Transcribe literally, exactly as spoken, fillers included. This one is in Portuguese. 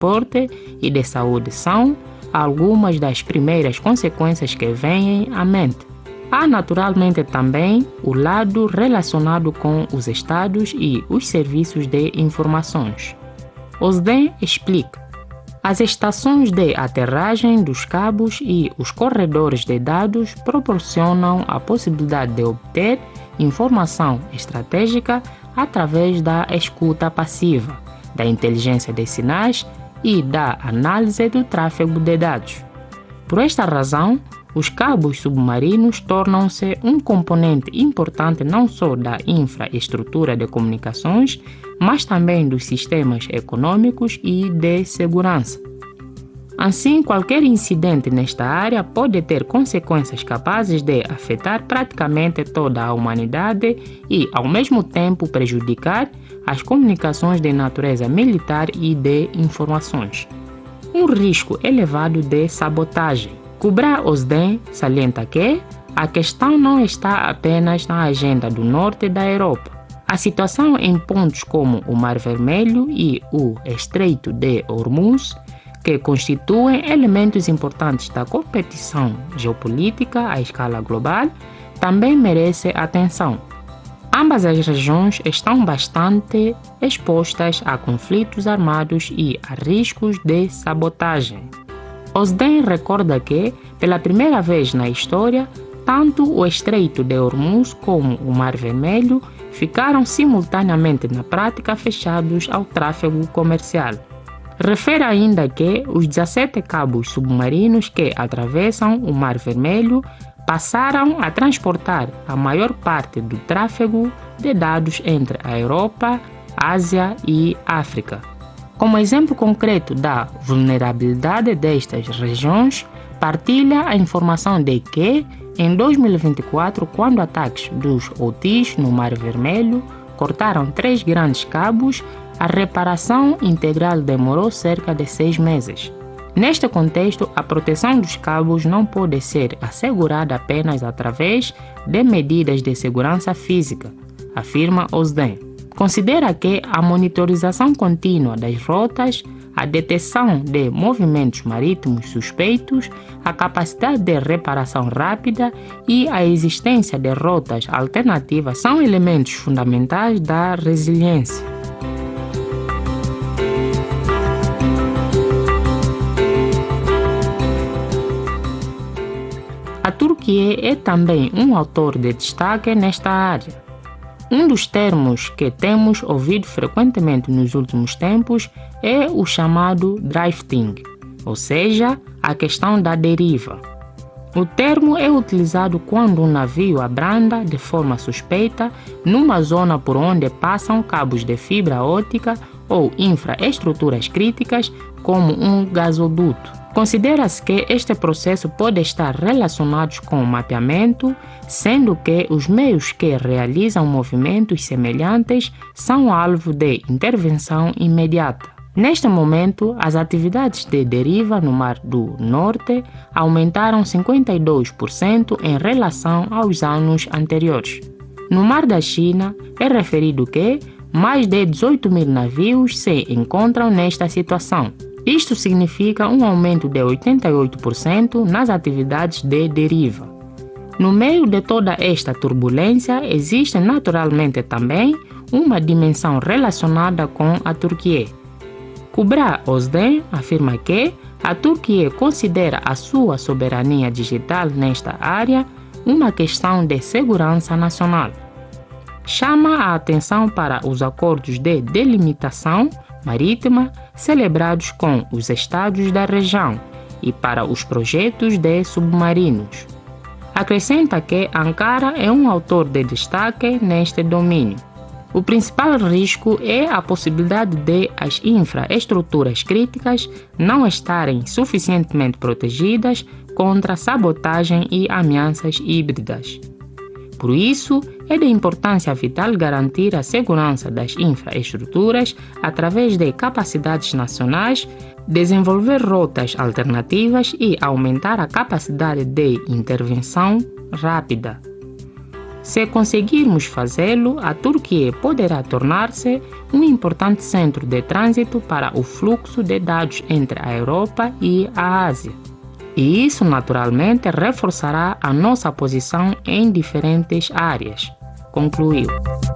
transporte e de saúde são algumas das primeiras consequências que vêm à mente. Há naturalmente também o lado relacionado com os estados e os serviços de informações. Osden explica: as estações de aterragem dos cabos e os corredores de dados proporcionam a possibilidade de obter informação estratégica através da escuta passiva, da inteligência de sinais e da análise do tráfego de dados. Por esta razão, os cabos submarinos tornam-se um componente importante não só da infraestrutura de comunicações, mas também dos sistemas econômicos e de segurança. Assim, qualquer incidente nesta área pode ter consequências capazes de afetar praticamente toda a humanidade e, ao mesmo tempo, prejudicar as comunicações de natureza militar e de informações. Um risco elevado de sabotagem. Kubra Osden salienta que a questão não está apenas na agenda do norte da Europa. A situação em pontos como o Mar Vermelho e o Estreito de Hormuz, que constituem elementos importantes da competição geopolítica à escala global, também merece atenção. Ambas as regiões estão bastante expostas a conflitos armados e a riscos de sabotagem. Osden recorda que, pela primeira vez na história, tanto o Estreito de Hormuz como o Mar Vermelho ficaram simultaneamente na prática fechados ao tráfego comercial. Refere ainda que os dezessete cabos submarinos que atravessam o Mar Vermelho passaram a transportar a maior parte do tráfego de dados entre a Europa, Ásia e África. Como exemplo concreto da vulnerabilidade destas regiões, partilha a informação de que, em dois mil e vinte e quatro, quando ataques dos Houthis no Mar Vermelho cortaram três grandes cabos, a reparação integral demorou cerca de seis meses. Neste contexto, a proteção dos cabos não pode ser assegurada apenas através de medidas de segurança física, afirma Osden. Considera que a monitorização contínua das rotas, a detecção de movimentos marítimos suspeitos, a capacidade de reparação rápida e a existência de rotas alternativas são elementos fundamentais da resiliência. A Turquia é também um autor de destaque nesta área. Um dos termos que temos ouvido frequentemente nos últimos tempos é o chamado drifting, ou seja, a questão da deriva. O termo é utilizado quando um navio abranda de forma suspeita numa zona por onde passam cabos de fibra óptica ou infraestruturas críticas, como um gasoduto. Considera-se que este processo pode estar relacionado com o mapeamento, sendo que os meios que realizam movimentos semelhantes são alvo de intervenção imediata. Neste momento, as atividades de deriva no Mar do Norte aumentaram cinquenta e dois por cento em relação aos anos anteriores. No Mar da China, é referido que mais de dezoito mil navios se encontram nesta situação. Isto significa um aumento de oitenta e oito por cento nas atividades de deriva. No meio de toda esta turbulência, existe naturalmente também uma dimensão relacionada com a Turquia. Kubra Osden afirma que a Turquia considera a sua soberania digital nesta área uma questão de segurança nacional. Chama a atenção para os acordos de delimitação marítima celebrados com os estados da região e para os projetos de submarinos. Acrescenta que Ankara é um autor de destaque neste domínio. O principal risco é a possibilidade de as infraestruturas críticas não estarem suficientemente protegidas contra sabotagem e ameaças híbridas. Por isso, é de importância vital garantir a segurança das infraestruturas através de capacidades nacionais, desenvolver rotas alternativas e aumentar a capacidade de intervenção rápida. Se conseguirmos fazê-lo, a Turquia poderá tornar-se um importante centro de trânsito para o fluxo de dados entre a Europa e a Ásia. E isso, naturalmente, reforçará a nossa posição em diferentes áreas, concluiu.